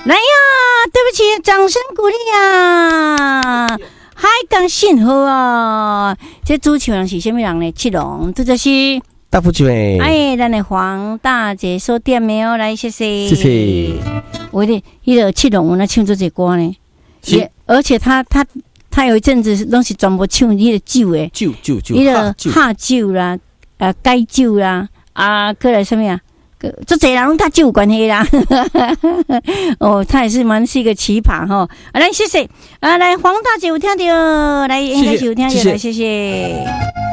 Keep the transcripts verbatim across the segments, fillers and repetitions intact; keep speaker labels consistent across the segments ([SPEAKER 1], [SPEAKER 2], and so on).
[SPEAKER 1] 来呀，对不起，掌声鼓励啊！还讲幸好啊！这主持人是什么人呢？七龙，这就是
[SPEAKER 2] 大福姐妹。
[SPEAKER 1] 哎，咱的黄大姐所点的哦，来谢谢，
[SPEAKER 2] 谢谢。
[SPEAKER 1] 我的一个七龙，那唱这些歌呢，也而且他他他有一阵子拢是全部唱伊个酒诶，
[SPEAKER 2] 酒酒酒，
[SPEAKER 1] 伊个下酒啦，啊解酒啦，啊，过来什么呀？这这人拢他酒有关系啦，哦，他也是蛮是一个奇葩哈。啊，来谢谢啊，来黄大姐有听到，来应该是有听到，来谢谢。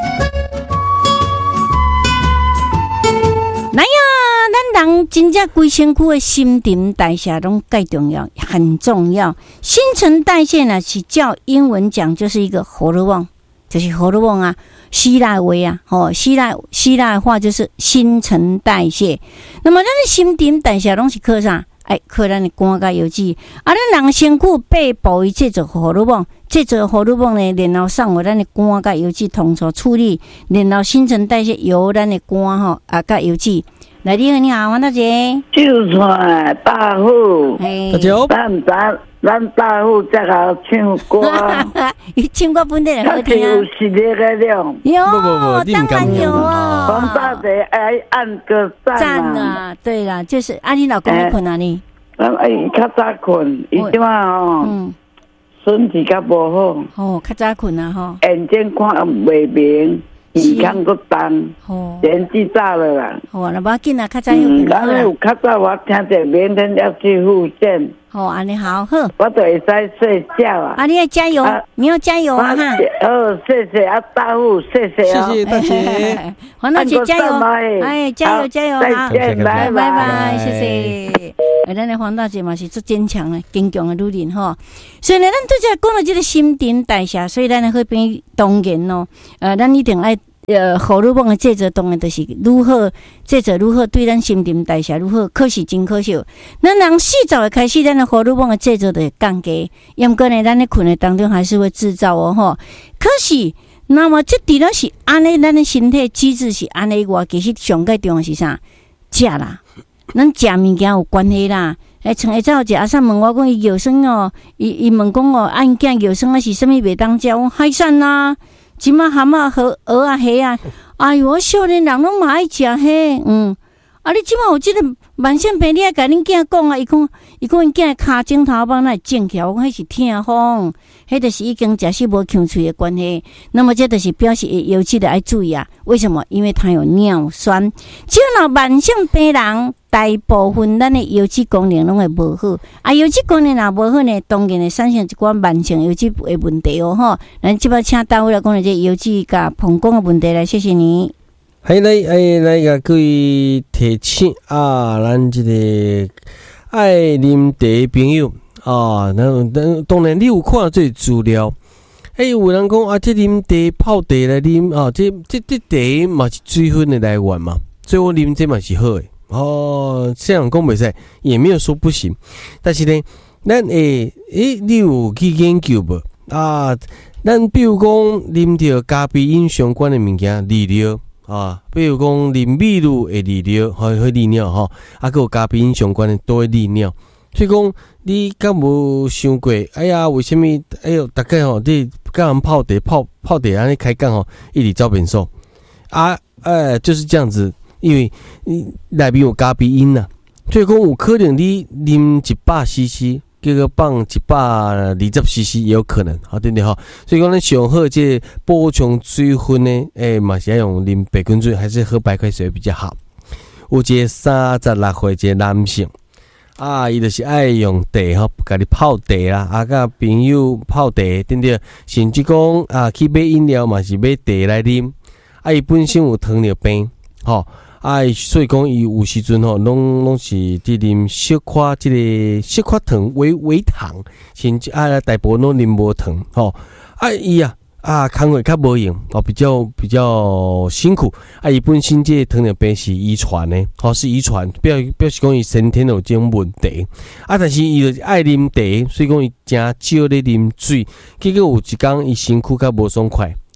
[SPEAKER 1] 来呀，咱人真正规身躯的新陈代谢拢介重要，很重要。新陈代谢呢是叫英文讲就是一个荷尔蒙，就是荷尔蒙啊。希腊话啊，吼，希腊希腊话就是新陈代谢。那么咱的新陈代谢拢是靠啥？哎，靠咱的肝甲油脂。啊，咱人身躯背部伊制造荷尔蒙，制造荷尔蒙呢，然后送互咱的肝甲油脂同处处理，然后新陈代谢由咱的肝吼啊甲油脂。来，你好，你好，黄大姐。
[SPEAKER 3] 就算大户，
[SPEAKER 2] 大姐好。
[SPEAKER 3] 咱咱咱大户才好唱歌。
[SPEAKER 1] 伊唱歌本地人好听啊。
[SPEAKER 3] 有实力个了。
[SPEAKER 1] 有，
[SPEAKER 2] 不不不，
[SPEAKER 1] 当然有啊。
[SPEAKER 3] 黄大姐爱按个赞
[SPEAKER 1] 赞啊！对啦，就是啊，你老公在困哪里？
[SPEAKER 3] 咱哎，较早困，伊即马哦，嗯，身体较无好。
[SPEAKER 1] 哦，较早困啊吼。
[SPEAKER 3] 眼睛看袂明。健康个重，年纪大了啦。
[SPEAKER 1] 好啊，那不要紧啊，较早有
[SPEAKER 3] 嗯，咱有较早我听者明天要去复健。
[SPEAKER 1] 好，安尼好好，
[SPEAKER 3] 我就会使睡觉啊。
[SPEAKER 1] 啊，你要加油，你要加油啊！哈。
[SPEAKER 3] 哦，谢谢啊，大户，谢谢啊，
[SPEAKER 2] 谢谢大姐，
[SPEAKER 1] 黄大姐加油，哎，加油加油啊！
[SPEAKER 3] 再见，拜
[SPEAKER 1] 拜拜，谢谢。哎，咱的黄大姐嘛是最坚强的、坚强的女人哈。所以呢，咱对这讲到这个新陈代谢，所以咱的好朋友当然咯，呃，咱一定爱。呃，荷尔蒙的制作当然就是如何制作如何对咱新陈代谢如何，可是真可惜。咱人洗澡的开始，咱的荷尔蒙的制作就会降低，因过呢，咱的困的当中还是会制造哦吼。可是，那么这除了是安尼，咱的身体机制是安尼外，其实上介重要是啥？食啦，咱食物件有关系啦。哎，像下早一阿婶问我讲，伊药酸哦，伊伊问讲哦，按囝药酸啊是啥物袂当食？我海产啦。即马蛤蟆和鹅啊、虾啊，哎呦，我少年人拢嘛爱食虾，嗯，啊，你即马有即个慢性病，你爱甲恁囝讲啊，伊讲，伊讲因囝骹枕头帮那肿起来，我讲迄是痛风，迄就是已经食食无呛喙的关系。那么这就是表示油脂的爱注意啊。为什么？因为它有尿酸。只要慢性病人，大部分咱的油脂功能拢会无好，啊，油脂功能若无好呢，当然会产生一寡慢性油脂的问题哦吼。咱即摆请大卫来讲的这油脂甲膀胱的问题来，谢谢你。
[SPEAKER 2] 还来哎来个各位提醒啊，咱这个爱啉茶的朋友啊，那当然你有看这资料，哎，有人讲啊，这啉茶泡茶来啉啊，这这这茶嘛是水分的来源嘛，所以我啉这嘛是好的。哦，这样讲袂使，也没有说不行。但是呢，咱诶诶，你有去研究无啊？咱比如讲啉着咖啡因相关的物件，利尿啊，比如讲啉米露会利尿，会会利尿吼，啊，佮有咖啡因相关的都会利尿。所以讲，你敢无想过？哎呀，为什么？哎呦，大概吼，你甲人泡茶泡泡茶安尼开讲吼，一直走便数啊？呃，就是这样子。因为你内面有咖啡因呐、啊，所以讲有可能你啉一百 C C， 叫个放一百二十 C C 也有可能，好对不对哈？所以讲咱上好这补充水分呢，诶、欸，嘛是要用啉白滚水，还是喝白开水比较好。有一个三十六岁一个男性啊，伊就是爱用茶吼，家己泡茶啦，啊，甲朋友泡茶，对不对？甚至讲啊，去买饮料嘛是买茶来啉，啊，伊本身有糖尿病，吼。啊，所以讲伊有时阵吼，拢拢是伫啉小块即个小块糖、微微糖，甚至啊大部分拢啉无糖，吼。啊伊啊啊工作较无用，哦比较比较辛苦。啊伊本身这糖尿病是遗传的，吼是遗传，表表示讲伊先天有这种问题。啊，但是伊就爱啉茶，所以讲伊诚少咧啉水，结果有一工伊身躯较无爽快。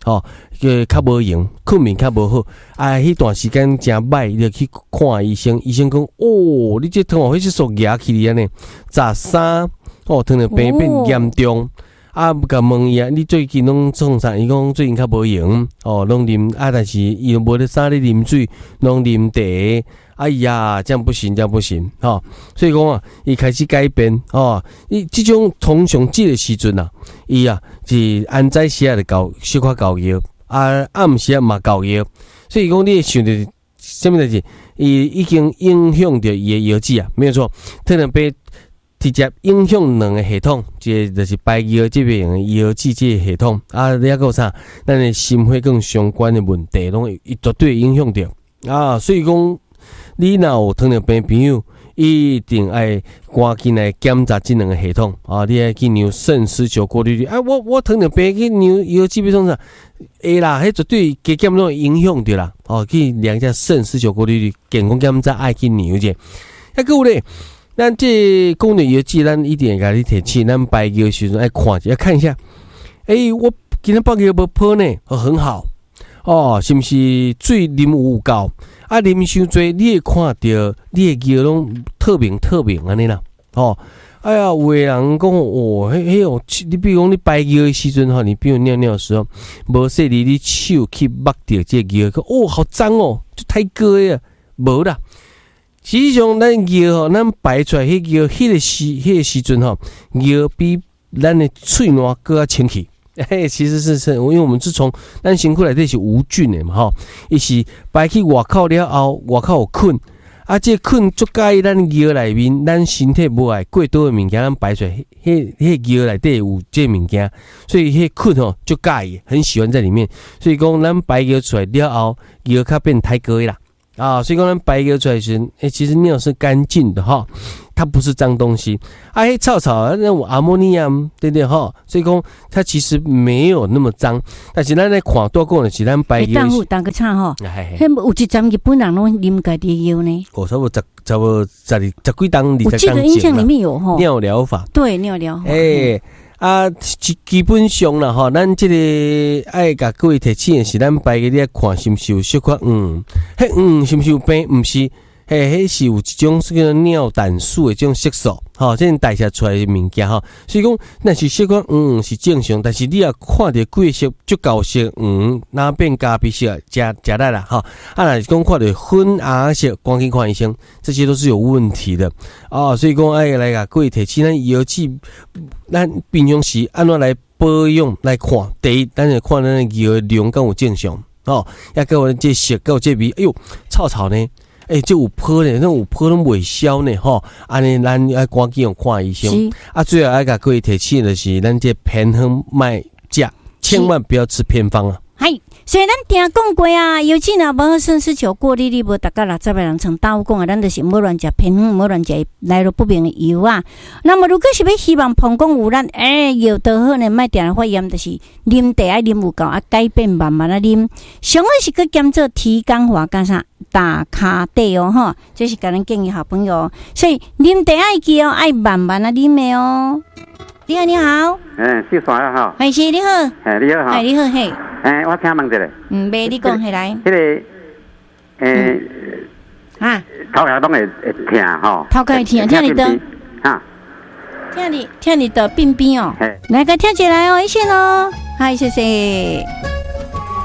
[SPEAKER 2] 哦，个较无用，困眠较无好，啊，迄段时间真歹，你就去看医生，医生讲，哦，你这糖尿病是属牙起哩安尼，十三，哦，糖尿病变严重。哦啊，甲问伊啊，你最近拢创啥？伊讲最近较无用，哦，拢啉啊，但是伊又无咧啥咧啉水，拢啉茶。哎呀，这样不行，这样不行，哦，所以讲啊，伊开始改变，哦，伊即种通常即个时阵啊，伊啊是安在时啊就搞小可搞药，啊暗时啊嘛搞药，所以讲你想着什么代志，伊已经影响着伊的药剂啊，没有错，糖尿病。直接影响两个系统，即个就是排药这边的药剂这个系统啊，你还有啥？咱的心血管相关的问题，拢会绝对影响到啊。所以讲，你若有糖尿病朋友，一定爱赶紧来检查这两个系统啊！你爱去量肾丝球过滤率啊！我我糖尿病去量药剂比创啥？会啦，迄绝对加减拢会影响到啦。哦，去量一下肾丝球过滤率，健康检查爱去量者。还有咧。咱这功能药剂，咱一定甲你提起，咱排药时阵爱看一下，看一下。诶、欸，我今天排药无破呢，哦，很好哦，是毋是水啉有够？啊，啉伤多，你会看到你的药拢特明特明安尼啦。哦，哎呀，有的人讲哦，迄迄哦，你比如讲你排药的时阵吼，你比如尿尿的时候，无说你你手去摸到这个药，哦，好脏哦，就太过啊，无啦。实际上，咱药吼，咱排出来迄药，迄个时，迄个时阵吼，药比咱的喙烂更加清气。嘿，其实是是，因为我们是从咱身躯内底是无菌的嘛，吼，伊是排去外口了后，外口有菌，啊，这菌足介意咱药内面，咱身体无爱过多的物件，咱排出来，迄迄药内底有这物件，所以迄菌吼足介意，很喜欢在里面。所以讲，咱排药出来了后，药较变太过啦。啊，所以讲咱排药出来时，哎、欸，其实尿是干净的哈，它不是脏东西。啊，迄草草那有阿莫尼亚，对不对哈？所以讲它其实没有那么脏，但是咱来看多讲的是咱排药。
[SPEAKER 1] 当户当个差哈，迄有一阵日本人拢啉家己药呢。
[SPEAKER 2] 哦，差不多十差不多十二十几档二十
[SPEAKER 1] 我记得印象里面有哈
[SPEAKER 2] 尿疗法。
[SPEAKER 1] 对，尿疗法。
[SPEAKER 2] 哎、欸。啊，基基本上啦吼，咱这个爱甲各位提醒的是，咱排个咧看是毋是有小可嗯，迄嗯是毋是有病？毋是，嘿，迄是有一种是叫尿胆素的这种色素，吼，这种代谢出来的物件吼。所以讲，那是小可嗯是正常，但是你也看到贵色足够色嗯，那变咖啡色，加加力啦吼。啊，若是讲看到粉红色，赶紧看医生，这些都是有问题的哦。所以讲，爱来甲各位提醒，咱药剂。咱平常时安怎来保养来看？第一，咱就看咱药的量敢有正常哦，也甲有这色，甲有这味。哎呦，臭臭呢？哎、欸，这有泡呢，那有泡拢未消呢，吼。安尼咱要赶紧用看医生。啊，最后爱甲各位提醒的是，咱这偏方卖食，千万不要吃偏方啊。
[SPEAKER 1] 系，所以咱听讲过啊，尤其若无肾丝球过滤率无达到六十个人曾倒讲啊，咱就是莫乱食偏方，莫乱食来路不明的油啊。那么如果是要希望膀胱有咱诶药得好呢，莫定来发炎，就是啉茶爱啉有够啊，改变慢慢啊啉。上好是去减做提肛化加啥打卡底哦吼，这是甲咱建议好朋友。所以啉茶爱记哦，爱慢慢啊啉的哦。你好，你好。
[SPEAKER 3] 嗯，小帅啊，好。
[SPEAKER 1] 係是你好。
[SPEAKER 3] 係你好，
[SPEAKER 1] 係你好，係。
[SPEAKER 3] 誒，我請問一下。
[SPEAKER 1] 嗯，袂你講起來。
[SPEAKER 3] 迄個誒，
[SPEAKER 1] 啊，
[SPEAKER 3] 頭殼攏會會痛吼。
[SPEAKER 1] 頭殼會痛，聽你的。
[SPEAKER 3] 啊。
[SPEAKER 1] 聽你聽你的病病哦。來個跳起來哦，一線哦。好，謝謝。